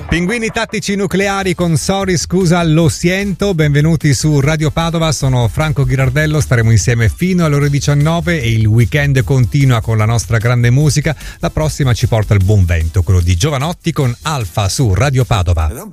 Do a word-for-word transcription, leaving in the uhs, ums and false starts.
Pinguini tattici nucleari con Sorry scusa lo siento, benvenuti su Radio Padova, sono Franco Ghirardello, staremo insieme fino alle ore diciannove e il weekend continua con la nostra grande musica. La prossima ci porta il buon vento, quello di Giovanotti con Alfa su Radio Padova.